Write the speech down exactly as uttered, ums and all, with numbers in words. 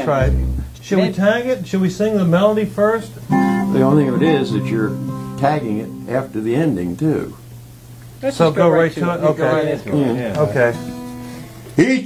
right. Should we tag it? Should we sing the melody first? The only thing of it is that you're tagging it after the ending too. So go right to it? Okay. Yeah. Okay. Each